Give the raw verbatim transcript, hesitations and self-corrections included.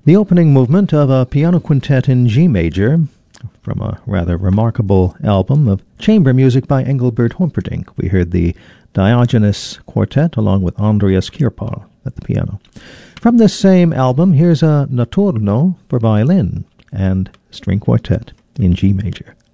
The opening movement of a piano quintet in G major from a rather remarkable album of chamber music by Engelbert Humperdinck. We heard the Diogenes Quartet along with Andreas Kirpal at the piano. From this same album, here's a Notturno for violin and string quartet in G major.